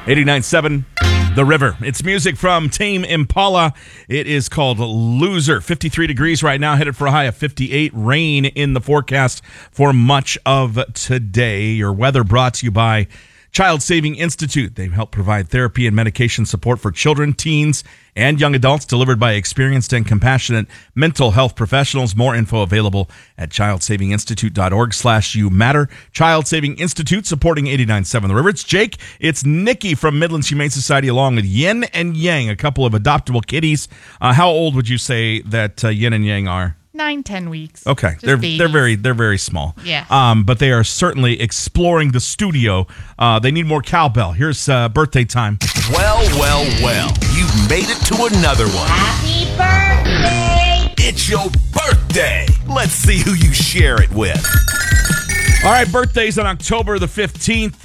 89.7 The River. It's music from Tame Impala. It is called Loser. 53 degrees right now, headed for a high of 58. Rain in the forecast for much of today. Your weather brought to you by Child Saving Institute. They help provide therapy and medication support for children, teens, and young adults, delivered by experienced and compassionate mental health professionals. More info available at childsavinginstitute.org/you matter. Child Saving Institute, supporting 89.7 The River. It's Jake. It's Nikki from Midlands Humane Society, along with Yin and Yang, a couple of adoptable kitties. How old would you say that Yin and Yang are? 9-10 weeks. Okay, they're very small. Yeah. But they are certainly exploring the studio. They need more cowbell. Here's birthday time. Well. You've made it to another one. Happy birthday! It's your birthday. Let's see who you share it with. All right, birthdays on October the 15th.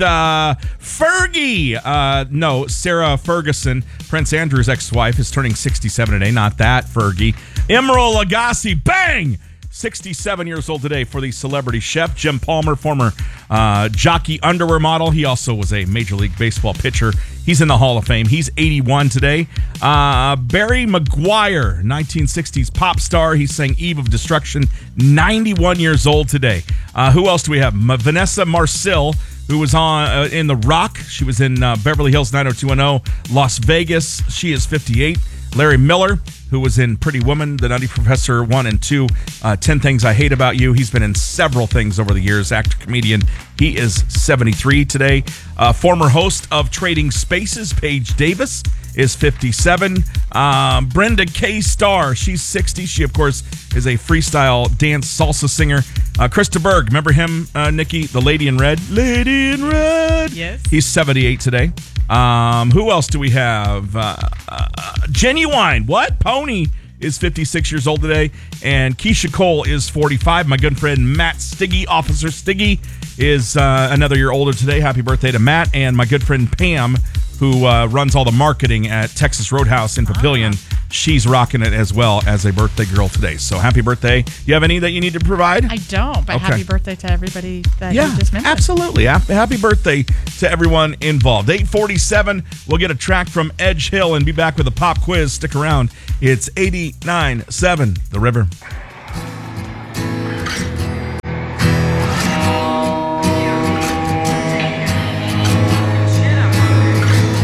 Sarah Ferguson, Prince Andrew's ex-wife, is turning 67 today. Not that Fergie. Emeril Lagasse, bang! 67 years old today for the celebrity chef. Jim Palmer, former jockey underwear model. He also was a Major League Baseball pitcher. He's in the Hall of Fame. He's 81 today. Barry Maguire, 1960s pop star. He sang Eve of Destruction, 91 years old today. Who else do we have? Vanessa Marcil, who was on in The Rock. She was in Beverly Hills 90210, Las Vegas. She is 58. Larry Miller, who was in Pretty Woman, The Nutty Professor 1 and 2, 10 Things I Hate About You. He's been in several things over the years, actor, comedian. He is 73 today. Former host of Trading Spaces, Paige Davis, is 57. Brenda K. Starr, she's 60. She, of course, is a freestyle dance salsa singer. Krista Berg, remember him, Nikki? The Lady in Red. Lady in Red. Yes. He's 78 today. Who else do we have? Genuine. What? Pony is 56 years old today. And Keisha Cole is 45. My good friend Matt Stiggy, Officer Stiggy, is another year older today. Happy birthday to Matt. And my good friend Pam, who runs all the marketing at Texas Roadhouse in Papillion. She's rocking it as well as a birthday girl today. So happy birthday. You have any that you need to provide? I don't, but Okay. happy birthday to everybody that you just mentioned. Absolutely. Happy birthday to everyone involved. 8:47, we'll get a track from Edge Hill and be back with a pop quiz. Stick around. It's 89.7 The River.